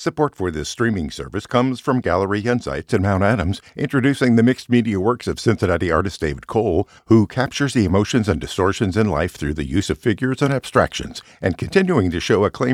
Support for this streaming service comes from Gallery Insights in Mount Adams, introducing the mixed media works of Cincinnati artist David Cole, who captures the emotions and distortions in life through the use of figures and abstractions, and continuing to show acclaimed